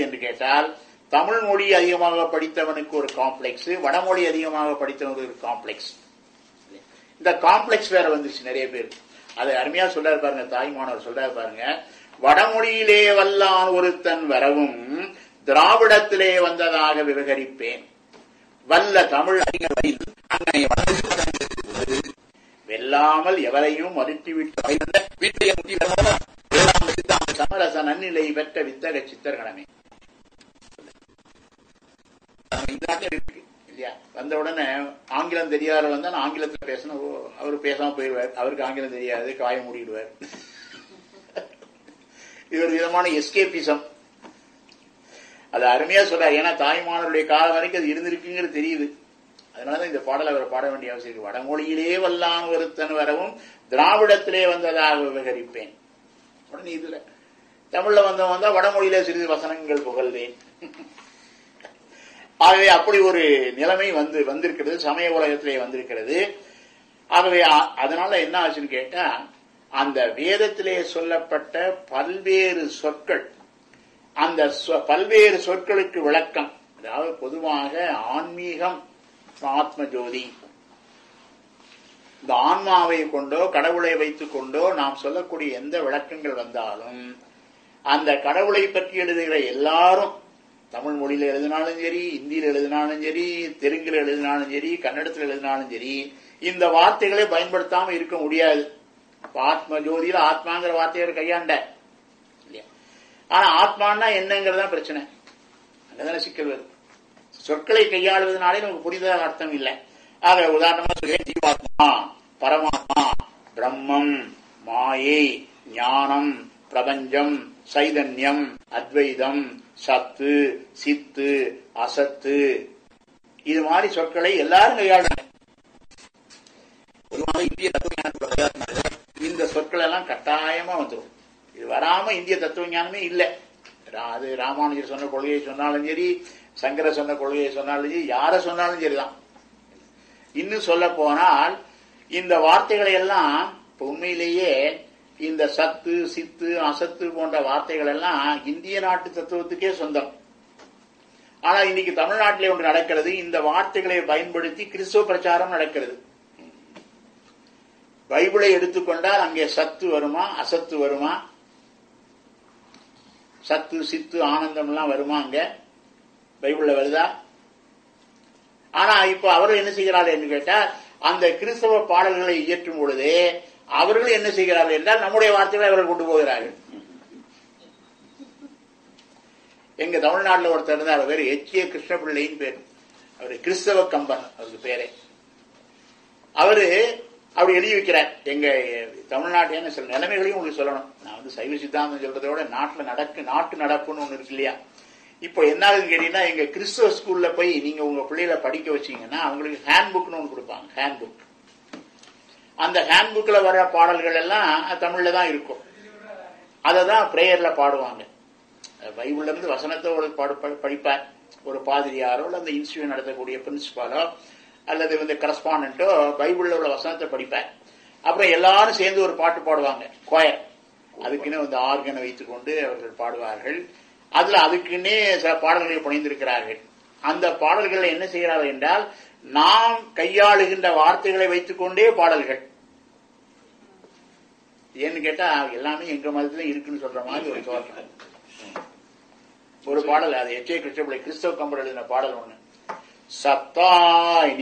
என்று கேட்டால், தமிழ் மொழி அதிகமாக படித்தவனுக்கு ஒரு காம்ப்ளெக்ஸ், வடமொழி அதிகமாக படித்தவனுக்கு ஒரு காம்ப்ளெக்ஸ். இந்த காம்ப்ளெக்ஸ் வேற வந்துருச்சு நிறைய பேர். அதை அருமையா சொல்றாரு பாருங்க, தாய்மானவர் சொல்றாரு பாருங்க. வடமொழியிலே வல்லான் ஒருத்தன் வரவும் திராவிடத்திலே வந்ததாக விவகரிப்பேன். வல்ல தமிழ் அறிஞர்களில் அங்கே வெல்லாமல் எவரையும் மறுத்துவிட்டு சமரச நன்னிலை பெற்ற வித்தக சித்தர்களமே. இல்லையா? வந்த உடனே ஆங்கிலம் தெரியாத வந்தா ஆங்கிலத்தில் பேசணும், அவரு பேசாம போயிடுவார். அவருக்கு ஆங்கிலம் தெரியாது, காய மூடிடுவார். இது ஒரு விதமான எஸ்கேபிசம். அது அருமையா சொல்றாரு. ஏன்னா தாய்மானவருடைய காலம் வரைக்கும் அது இருந்திருக்குங்கிறது தெரியுது. அதனாலதான் இந்த பாடல் அவர் பாட வேண்டிய அவசியம் இருக்கு. வடமொழியிலே வல்லான் ஒருத்தன் வரவும் திராவிடத்திலே வந்ததாக விவகரிப்பேன். உடனே இதுல தமிழ்ல வந்தா வடமொழியிலே சிறிது வசனங்கள் புகழ்வேன். ஆகவே அப்படி ஒரு நிலைமை வந்திருக்கிறது, சமய உலகத்திலே வந்திருக்கிறது. ஆகவே அதனால என்ன ஆச்சுன்னு கேட்டா, அந்த வேதத்திலே சொல்லப்பட்ட பல்வேறு சொற்கள், அந்த பல்வேறு சொற்களுக்கு விளக்கம், அதாவது பொதுவாக ஆன்மீகம் ஆத்ம ஜோதி, இந்த ஆன்மாவை கொண்டோ கடவுளை வைத்துக் கொண்டோ நாம் சொல்லக்கூடிய எந்த விளக்கங்கள் வந்தாலும், அந்த கடவுளை பற்றி எழுதுகிற எல்லாரும் தமிழ் மொழியில எழுதினாலும் சரி, இந்தியில எழுதினாலும் சரி, தெலுங்குல எழுதினாலும் சரி, கன்னடத்தில் எழுதினாலும் சரி, இந்த வார்த்தைகளை பயன்படுத்தாம இருக்க முடியாது. ஆத்ம ஜோதியில ஆத்மாங்கிற வார்த்தையை கையாண்ட இல்லையா? ஆனா ஆத்மானா என்னங்கிறதா பிரச்சனை. அங்கதான சிக்கல் வருது. சொற்களை கையாளுவதனாலே நமக்கு புரிதல் அர்த்தம் இல்லை. ஆக உதாரணமா சொல்றேன், ஜீவாத்மா, பரமாத்மா, பிரம்மம், மாயை, ஞானம், பிரபஞ்சம், சைதன்யம், அத்வைதம், சத்து, சித்து, அசத்து, இது மாதிரி சொற்களை எல்லாரும் கையாளுறாங்க. பொதுவாக இந்திய தத்துவ இந்த சொற்கள் எல்லாம் கட்டாயமா வந்துடும். இது வராம இந்திய தத்துவ ஞானமே இல்லை. அது ராமானுஜர் சொன்ன கொள்கையை சொன்னாலும் சரி, சங்கர சொன்ன கொள்கையை சொன்னாலும் சரி, யார சொன்னாலும் சரிதான். இன்னும் சொல்ல போனால் இந்த வார்த்தைகளை எல்லாம் உண்மையிலேயே இந்த சத்து, சித்து, அசத்து போன்ற வார்த்தைகள் எல்லாம் இந்திய நாட்டு தத்துவத்துக்கே சொந்தம். ஆனா இன்னைக்கு தமிழ்நாட்டிலே ஒன்று நடக்கிறது, இந்த வார்த்தைகளை பயன்படுத்தி கிறிஸ்துவ பிரச்சாரம் நடக்கிறது. பைபிளை எடுத்துக்கொண்டால் அங்கே சத்து வருமா, அசத்து வருமா, சத்து, சித்து, ஆனந்தம் எல்லாம் வருமா? அங்க பைபிள்ல வருதா? ஆனா இப்ப அவர்கள் என்ன செய்கிறார்கள் என்று கேட்டால், அந்த கிறிஸ்தவ பாடல்களை இயற்றும் பொழுதே அவர்கள் என்ன செய்கிறார்கள் என்றால் நம்முடைய வார்த்தைகளை அவர்கள் கொண்டு போகிறார்கள். எங்க தமிழ்நாட்டில் ஒருத்தர் இருந்தார், அவர் பேர் எச்.ஏ. கிருஷ்ணபிள்ளைன்னு பேர். அவரு கிறிஸ்தவ கம்பன் அவருக்கு பேரே. அவரு அப்படி எழுதி வைக்கிறார். எங்க தமிழ்நாட்டில் சில நிலைமைகளையும் உங்களுக்கு சொல்லணும். நான் சைவ சித்தாந்தம் சொல்றதை விட நாட்டு நடப்புன்னு ஒண்ணு இருக்கு இல்லையா? இப்போ என்ன ஆகுதுன்னு கேட்டீங்கன்னா, எங்க கிறிஸ்துவ ஸ்கூல்ல போய் நீங்க உங்க பிள்ளைகளை படிக்க வச்சீங்கன்னா அவங்களுக்கு ஹேண்ட் புக்னு ஒன்று கொடுப்பாங்க. Hand book. அந்த ஹேண்ட் புக்ல வர பாடல்கள் எல்லாம் தமிழ்ல தான் இருக்கும். அதை தான் பிரேயர்ல பாடுவாங்க. பைபிள்ல இருந்து வசனத்தை ஒரு படிப்பார் ஒரு பாதிரியாரோ அல்லது இன்ஸ்டிடியூட் நடத்தக்கூடிய பிரின்சிபாலோ அல்லது வந்து கரஸ்பாண்டோ பைபிள்ல உள்ள வசனத்தை படிப்பார். அப்புறம் எல்லாரும் சேர்ந்து ஒரு பாட்டு பாடுவாங்க, கோயர். அதுக்குன்னு வந்து ஆர்கனை வைத்துக் கொண்டு அவர்கள் பாடுவார்கள். அதுல அதுக்குன்னே சில பாடல்களை புனைந்திருக்கிறார்கள். அந்த பாடல்கள் என்ன செய்கிறார்கள் என்றால், நாம் கையாளுகின்ற வார்த்தைகளை வைத்துக் கொண்டே பாடல்கள். ஏன்னு கேட்டா எல்லாமே எங்க மதத்துல இருக்குன்னு சொல்ற மாதிரி ஒரு தோற்றம். ஒரு பாடல், அது எச்.ஏ. கிருஷ்ணபிள்ளை கிறிஸ்தவ கம்பர் எழுதின பாடல் ஒண்ணு, சத்தாய்